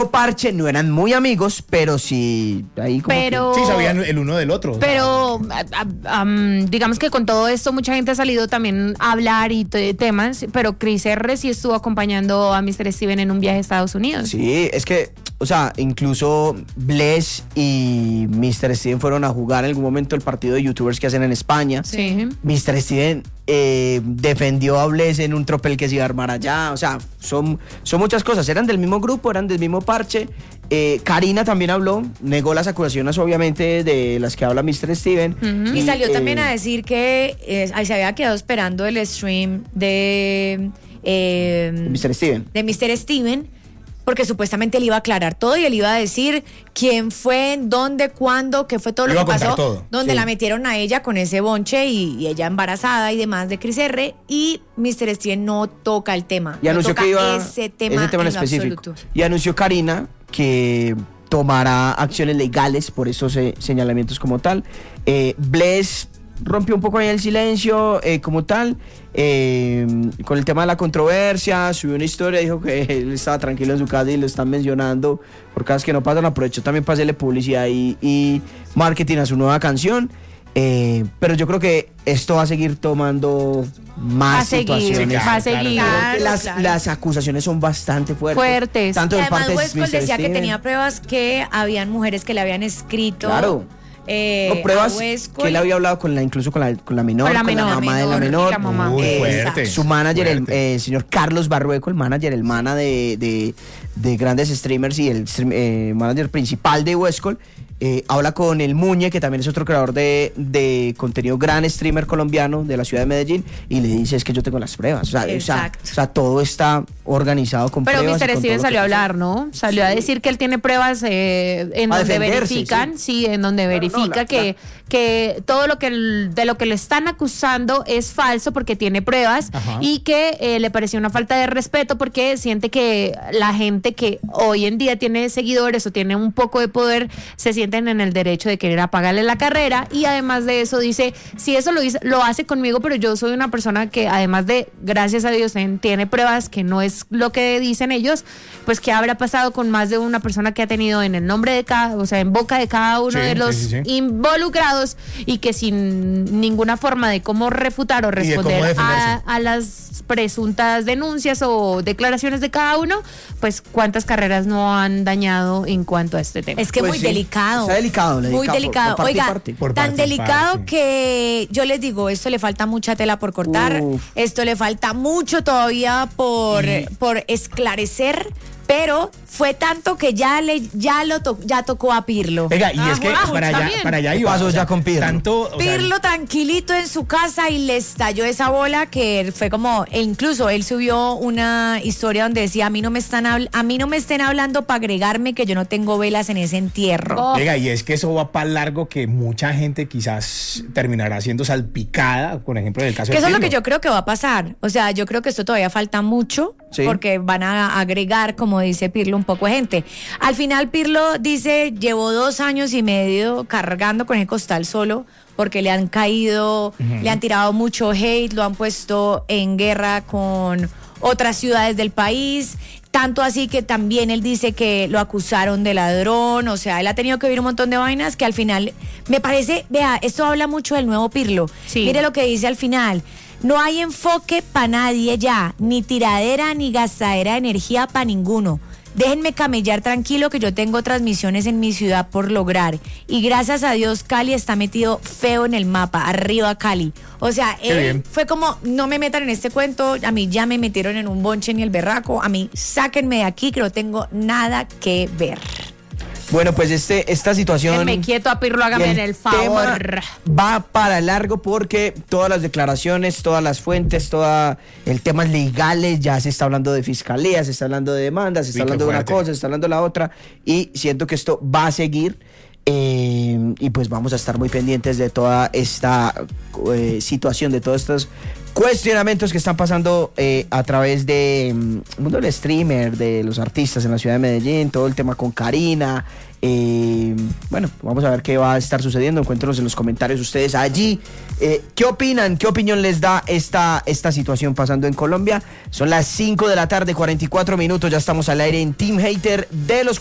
parche, no eran muy amigos, pero sí ahí como Sí, sabían el uno del otro. Pero digamos que con todo esto mucha gente ha salido también a hablar y temas, pero Chris R sí estuvo acompañando a Mr. Steven en un viaje a Estados Unidos. Sí, es que, o sea, incluso Bless y Mr. Steven fueron a jugar en algún momento el partido de youtubers que hacen en España. Sí. Mr. Steven defendió a Bless en un tropel que se iba a armar allá. O sea, son muchas cosas. Eran del mismo grupo, eran del mismo parche. Karina también habló, negó las acusaciones obviamente de las que habla Mr. Steven. Uh-huh. Y salió también a decir que se había quedado esperando el stream de Mr. Steven. De Mr. Steven, porque supuestamente él iba a aclarar todo y él iba a decir quién fue, dónde, cuándo, qué fue todo lo que pasó, todo. donde la metieron a ella con ese bonche y ella embarazada y demás de Chris R, y Mr. Steven no toca el tema. Y anunció que iba ese tema en específico. absoluto. Y anunció Karina que tomará acciones legales por esos señalamientos como tal. Bless rompió un poco ahí el silencio como tal, con el tema de la controversia, subió una historia, dijo que él estaba tranquilo en su casa y lo están mencionando por cosas que no pasan. Aprovechó también para hacerle publicidad y marketing a su nueva canción. Pero yo creo que esto va a seguir tomando más situaciones. Va a seguir. Las acusaciones son bastante fuertes. Tanto de además, parte de Westcott Mr. decía Steven. que tenía pruebas que habían mujeres que le habían escrito. Claro. Pruebas que él había hablado incluso con la menor, con la mamá de la menor. Muy fuerte. Su manager, el señor Carlos Barrueco, el mana de grandes streamers y el manager principal de Westcott. Habla con el Muñe, que también es otro creador de contenido, gran streamer colombiano de la ciudad de Medellín, y le dice: es que yo tengo las pruebas. O sea, todo está organizado con pruebas. Pero Mr. Steven salió a hablar, ¿no? Salió a decir que él tiene pruebas en donde verifican, en donde verifica que todo de lo que le están acusando es falso, porque tiene pruebas. Ajá. Y que le pareció una falta de respeto porque siente que la gente que hoy en día tiene seguidores o tiene un poco de poder se sienten en el derecho de querer apagarle la carrera. Y además de eso dice: si eso lo hace conmigo, pero yo soy una persona que, además de, gracias a Dios, tiene pruebas que no es lo que dicen ellos, pues ¿qué habrá pasado con más de una persona que ha tenido en el nombre de en boca de cada uno de los involucrados, y que sin ninguna forma de cómo refutar o responder a las presuntas denuncias o declaraciones de cada uno, pues cuántas carreras no han dañado en cuanto a este tema? Es que pues muy delicado. Está delicado. Muy delicado. Oiga, tan delicado que yo les digo, esto le falta mucha tela por cortar, esto le falta mucho todavía por esclarecer, pero fue tanto que ya tocó a Pirlo. Venga, y es que para allá iba. Pasos ya con Pirlo. Pirlo tranquilito en su casa y le estalló esa bola, que fue como, incluso él subió una historia donde decía: a mí no me estén hablando para agregarme que yo no tengo velas en ese entierro. Venga, y es que eso va para largo, que mucha gente quizás terminará siendo salpicada, por ejemplo, en el caso de Pirlo. Eso es lo que yo creo que va a pasar. O sea, yo creo que esto todavía falta mucho, porque van a agregar, como dice Pirlo, un poco de gente. Al final Pirlo dice: llevó 2 años y medio cargando con el costal solo, porque le han caído, le han tirado mucho hate, lo han puesto en guerra con otras ciudades del país, tanto así que también él dice que lo acusaron de ladrón. O sea, él ha tenido que vivir un montón de vainas que al final, me parece, vea, esto habla mucho del nuevo Pirlo. Mire lo que dice al final: no hay enfoque para nadie ya, ni tiradera ni gastadera de energía para ninguno. Déjenme camellar tranquilo, que yo tengo transmisiones en mi ciudad por lograr. Y gracias a Dios Cali está metido feo en el mapa. Arriba Cali. O sea, él fue como: no me metan en este cuento, a mí ya me metieron en un bonche ni el berraco, a mí sáquenme de aquí, que no tengo nada que ver. Bueno, pues esta situación... Déjenme quieto a Pirlo, hágame el favor. Va para largo, porque todas las declaraciones, todas las fuentes, todo el temas legales, ya se está hablando de fiscalía, se está hablando de demandas, se está hablando de una cosa, se está hablando de la otra, y siento que esto va a seguir. Y pues vamos a estar muy pendientes de toda esta situación, de todos estos cuestionamientos que están pasando a través de mundo del streamer, de los artistas en la ciudad de Medellín, todo el tema con Karina. Bueno, vamos a ver qué va a estar sucediendo. Cuéntenos en los comentarios ustedes allí. ¿Qué opinan? ¿Qué opinión les da esta situación pasando en Colombia? Son las 5 de la tarde, 44 minutos. Ya estamos al aire en Team Hater de los